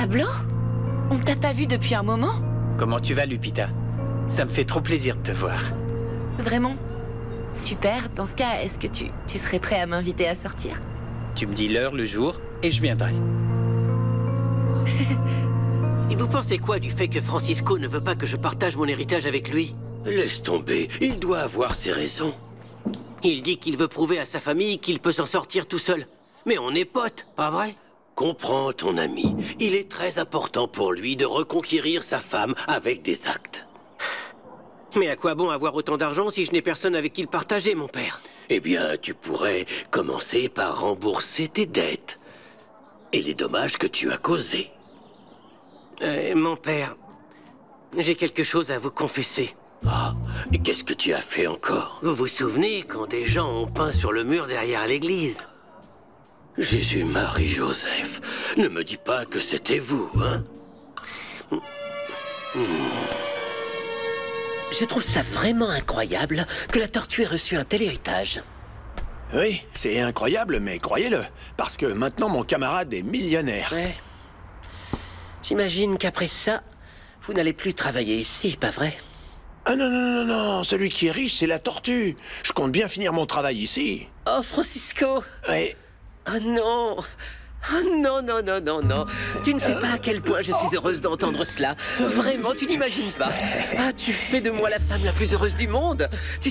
Pablo? On t'a pas vu depuis un moment? Comment tu vas, Lupita? Ça me fait trop plaisir de te voir. Vraiment? Super, dans ce cas, est-ce que tu serais prêt à m'inviter à sortir? Tu me dis l'heure, le jour, et je viendrai. Et vous pensez quoi du fait que Francisco ne veut pas que je partage mon héritage avec lui? Laisse tomber, il doit avoir ses raisons. Il dit qu'il veut prouver à sa famille qu'il peut s'en sortir tout seul. Mais on est potes, pas vrai? Comprends ton ami. Il est très important pour lui de reconquérir sa femme avec des actes. Mais à quoi bon avoir autant d'argent si je n'ai personne avec qui le partager, mon père? Eh bien, tu pourrais commencer par rembourser tes dettes et les dommages que tu as causés. Mon père, j'ai quelque chose à vous confesser. Ah, et qu'est-ce que tu as fait encore? Vous vous souvenez quand des gens ont peint sur le mur derrière l'église? Jésus, Marie, Joseph, ne me dis pas que c'était vous, hein? Je trouve ça vraiment incroyable que la tortue ait reçu un tel héritage. Oui, c'est incroyable, mais croyez-le, parce que maintenant mon camarade est millionnaire. Ouais. J'imagine qu'après ça, vous n'allez plus travailler ici, pas vrai? Ah non, non, non, non, celui qui est riche, c'est la tortue. Je compte bien finir mon travail ici. Oh, Francisco! Ouais. Oh non! Oh non, non, non, non, non. Tu ne sais pas à quel point je suis heureuse d'entendre cela. Vraiment, tu n'imagines pas. Ah, tu fais de moi la femme la plus heureuse du monde. Tu